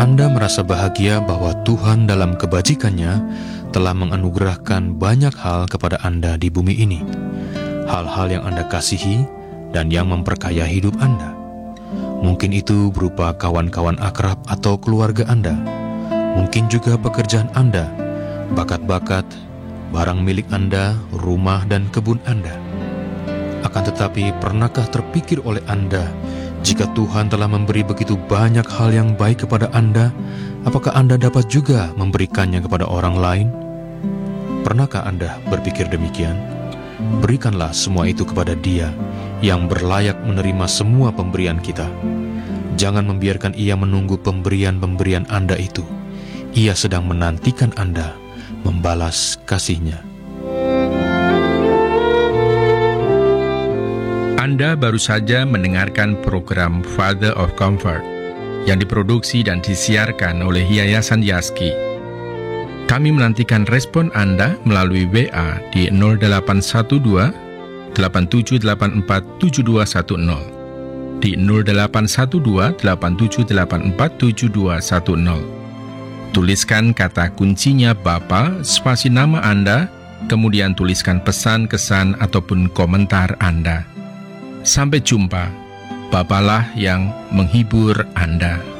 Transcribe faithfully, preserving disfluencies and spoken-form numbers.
Anda merasa bahagia bahwa Tuhan dalam kebajikannya telah menganugerahkan banyak hal kepada Anda di bumi ini. Hal-hal yang Anda kasihi dan yang memperkaya hidup Anda. Mungkin itu berupa kawan-kawan akrab atau keluarga Anda. Mungkin juga pekerjaan Anda, bakat-bakat, barang milik Anda, rumah dan kebun Anda. Akan tetapi, pernahkah terpikir oleh Anda, jika Tuhan telah memberi begitu banyak hal yang baik kepada Anda, apakah Anda dapat juga memberikannya kepada orang lain? Pernahkah Anda berpikir demikian? Berikanlah semua itu kepada Dia yang berlayak menerima semua pemberian kita. Jangan membiarkan Ia menunggu pemberian-pemberian Anda itu. Ia sedang menantikan Anda membalas kasih-Nya. Anda baru saja mendengarkan program Father of Comfort yang diproduksi dan disiarkan oleh Yayasan Yaski. Kami menantikan respon Anda melalui W A di nol delapan satu dua delapan tujuh delapan empat tujuh dua satu nol, di nol delapan satu dua delapan tujuh delapan empat tujuh dua satu nol. Tuliskan kata kuncinya Bapa, spasi nama Anda, kemudian tuliskan pesan, kesan, ataupun komentar Anda. Sampai jumpa, Bapalah yang menghibur Anda.